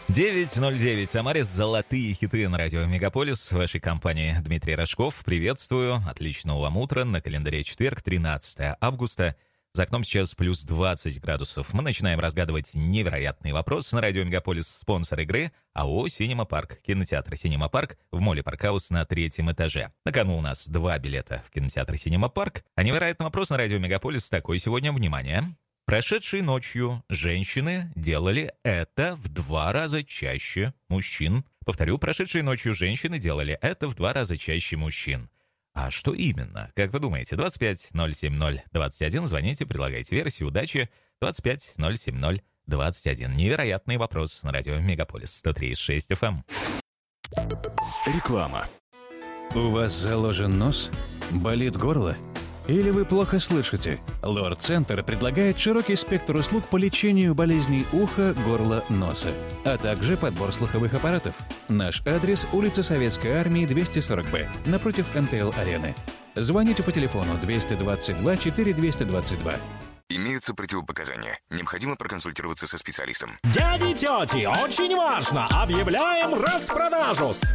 9:09. Самаре. Золотые хиты на радио Мегаполис. В вашей компании Дмитрий Рожков. Приветствую. Отличного вам утра. На календаре четверг, 13 августа. За окном сейчас плюс 20 градусов. Мы начинаем разгадывать невероятные вопросы на радио Мегаполис. Спонсор игры АО «Синема Парк». Кинотеатр «Синема Парк» в моле Паркхаус на 3-м этаже. На кону у нас 2 билета в кинотеатр «Синема Парк». А невероятный вопрос на радио Мегаполис такой сегодня. Внимание! Прошедшей ночью женщины делали это в 2 раза чаще мужчин. Повторю, прошедшей ночью женщины делали это в 2 раза чаще мужчин. А что именно? Как вы думаете? 25-070-21. Звоните, предлагайте версию. Удачи. 25-070-21. Невероятный вопрос на радио Мегаполис 103,6 FM. Реклама. У вас заложен нос? Болит горло? Или вы плохо слышите? Лор-центр предлагает широкий спектр услуг по лечению болезней уха, горла, носа, а также подбор слуховых аппаратов. Наш адрес – улица Советской Армии, 240Б, напротив МТЛ-арены. Звоните по телефону 222-4222. Имеются противопоказания. Необходимо проконсультироваться со специалистом. Дяди и тети, очень важно! Объявляем распродажу!